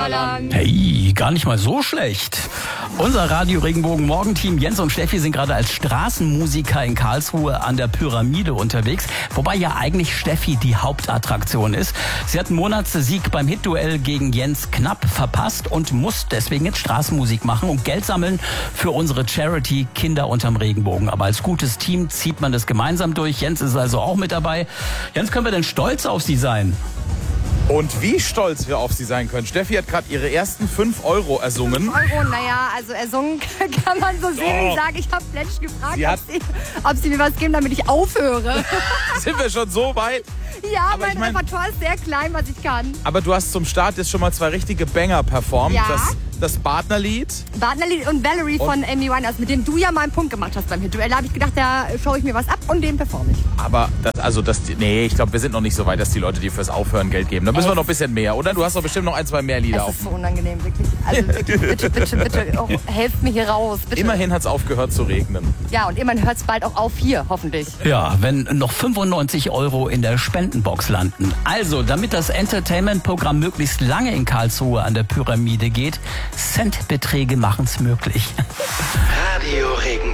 Sauerland. Hey, gar nicht mal so schlecht. Unser Radio Regenbogen Morgenteam Jens und Steffi sind gerade als Straßenmusiker in Karlsruhe an der Pyramide unterwegs. Wobei ja eigentlich Steffi die Hauptattraktion ist. Sie hat einen Monatssieg beim Hitduell gegen Jens knapp verpasst und muss deswegen jetzt Straßenmusik machen und Geld sammeln für unsere Charity Kinder unterm Regenbogen. Aber als gutes Team zieht man das gemeinsam durch. Jens ist also auch mit dabei. Jens, können wir denn stolz auf Sie sein? Und wie stolz wir auf sie sein können. Steffi hat gerade ihre ersten 5 Euro ersungen. 5 Euro, naja, also ersungen kann man so sehen. Ich sage, ich habe Fletch gefragt, ob sie mir was geben, damit ich aufhöre. Sind wir schon so weit? Ja, aber mein Repertoire ist sehr klein, was ich kann. Aber du hast zum Start jetzt schon mal 2 richtige Banger performt. Ja. Das Partnerlied. Partnerlied und Valerie von Amy Winehouse, mit dem du ja mal einen Punkt gemacht hast beim Hitduell. Da habe ich gedacht, da schaue ich mir was ab und den performe ich. Aber ich glaube, wir sind noch nicht so weit, dass die Leute dir fürs Aufhören Geld geben. Da müssen wir noch ein bisschen mehr, oder? Du hast doch bestimmt noch 1, 2 mehr Lieder auf. Das ist so unangenehm, wirklich. Also wirklich, bitte, oh, helft mir hier raus, bitte. Immerhin hat es aufgehört zu regnen. Ja, und immerhin hört es bald auch auf hier, hoffentlich. Ja, wenn noch 95 Euro in der Spendenbox landen. Also, damit das Entertainment-Programm möglichst lange in Karlsruhe an der Pyramide geht, Centbeträge machen's möglich. Radio Regenbogen.